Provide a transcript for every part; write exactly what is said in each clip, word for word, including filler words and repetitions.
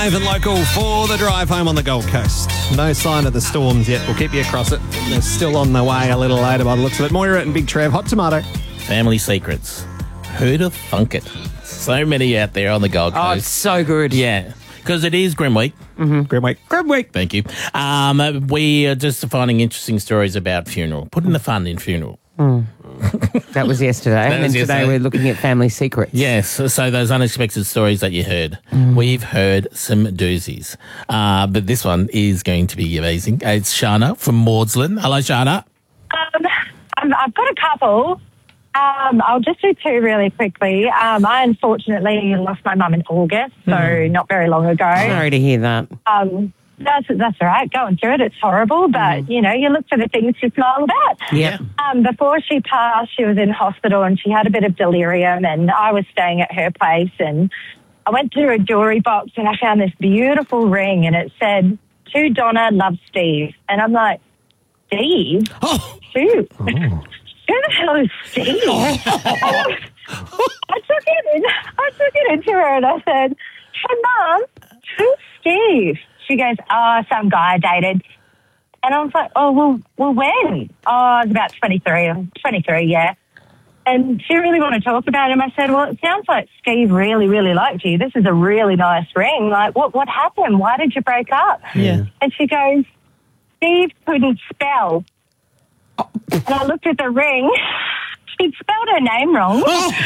live and local for the drive home on the Gold Coast. No sign of the storms yet. We'll keep you across it. They're still on the way a little later by the looks of it. Moira and Big Trev, Hot Tomato. Family secrets. Who'd have thunk it? So many out there on the Gold Coast. Oh, it's so good. Yeah, because it is Grim Week. Mm-hmm. Grim Week. Grim Week. Thank you. Um, uh, we are just finding interesting stories about funeral. Putting the fun in funeral. Mm. That was yesterday. That and was then yesterday. today we're looking at family secrets. Yes, so those unexpected stories that you heard. Mm. We've heard some doozies. Uh, but this one is going to be amazing. It's Shana from Maudslin. Hello, Shana. Um, um, I've got a couple. Um, I'll just do two really quickly. Um, I unfortunately lost my mum in August, so mm. not very long ago. Sorry to hear that. Um, that's that's all right. Going through it, it's horrible, but, mm. you know, you look for the things to smile about. Yeah. Um, before she passed, she was in hospital and she had a bit of delirium, and I was staying at her place, and I went to a jewellery box and I found this beautiful ring, and it said, "To Donna, love Steve." And I'm like, Steve? Oh. Shoot. Oh. Who the hell is Steve? I took it in. I took it into her and I said, "Hey, Mum, who's Steve?" She goes, "Oh, some guy I dated." And I was like, "Oh, well, well, when?" "Oh, I was about twenty-three. twenty-three, yeah." And she really wanted to talk about him. I said, "Well, it sounds like Steve really, really liked you. This is a really nice ring. Like, what, what happened? Why did you break up?" Yeah. And she goes, "Steve couldn't spell." And I looked at the ring. She'd spelled her name wrong.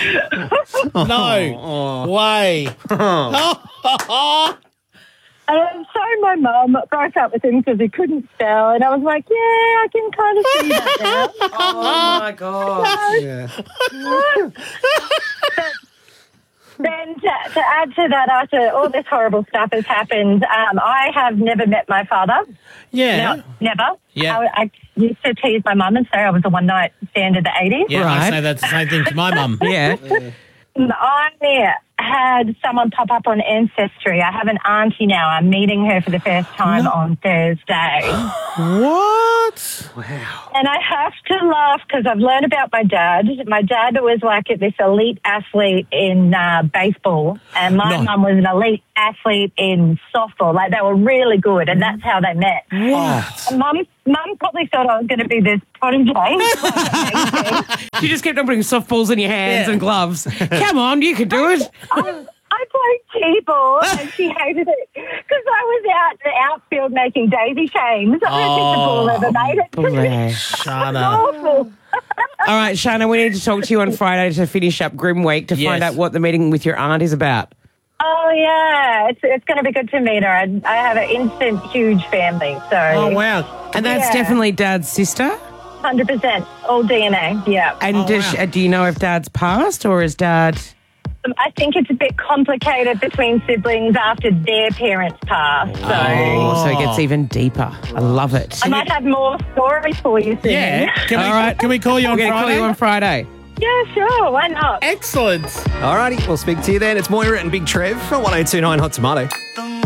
No way. And so my mum broke up with him because he couldn't spell. And I was like, yeah, I can kind of see that now. Oh, my God. Yeah. Then to, to add to that, after all this horrible stuff has happened, um, I have never met my father. Yeah. No, never. Yeah. I, I used to tease my mum and say I was a one-night stand of the eighties. Yeah, I Right. say that's the same thing to my mum. Yeah. I had someone pop up on Ancestry. I have an auntie now. I'm meeting her for the first time on Thursday. What? Wow. And I have to laugh because I've learned about my dad. My dad was like this elite athlete in uh, baseball, and my No. mum was an elite athlete in softball. Like, they were really good, and that's how they met. What? And Mum, Mum probably thought I was going to be this prodigy. You just kept on putting softballs in your hands Yeah. and gloves. Come on, you can do it. I, I played T-ball, and she hated it because I was out in the outfield making daisy chains. I don't think the ball ever made it. Bless. Shana. Awful. All right, Shana, we need to talk to you on Friday to finish up Grim Week to Yes. find out what the meeting with your aunt is about. Oh, yeah. It's it's going to be good to meet her. I, I have an instant, huge family, so Oh, wow. And that's Yeah. definitely Dad's sister. one hundred percent all D N A, yeah. And Oh, does, wow. uh, do you know if Dad's passed or is Dad... Um, I think it's a bit complicated between siblings after their parents pass, so Oh, so it gets even deeper. I love it. I might have more stories for you soon. Yeah. Can we, All right. can we call you We're on going to call Friday? you on Friday. Yeah, sure. Why not? Excellent. Alrighty, we'll speak to you then. It's Moira and Big Trev for one oh two nine Hot Tomato.